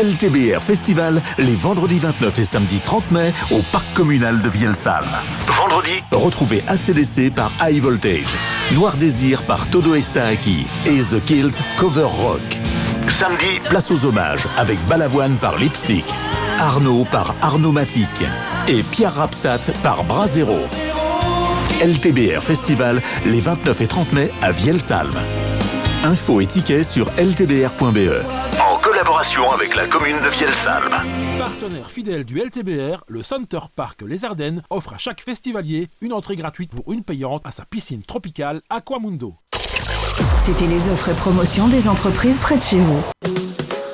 LTBR Festival les vendredis 29 et samedi 30 mai au parc communal de Vielsalm. Vendredi, retrouvez AC/DC par High Voltage, Noir Désir par Todo Está Aquí et The Kilt Cover Rock. Samedi, place aux hommages avec Balavoine par Lipstick, Arnaud par Arnomatic et Pierre Rapsat par Brasero. LTBR Festival les 29 et 30 mai à Vielsalm. Infos et tickets sur ltbr.be. En collaboration avec la commune de Vielsalm. Partenaire fidèle du LTBR, le Center Park Les Ardennes offre à chaque festivalier une entrée gratuite pour une payante à sa piscine tropicale Aquamundo. C'était les offres et promotions des entreprises près de chez vous.